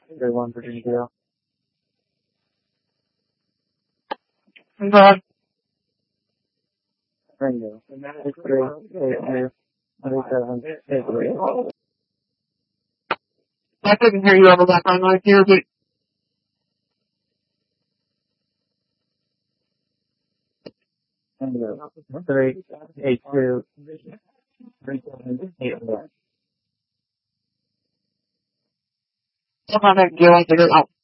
1 Virginia Dale. God. Ringo. 6382 107 I couldn't hear you over that phone right here, but Ringo. 382 3781. somehow that deal I figured out.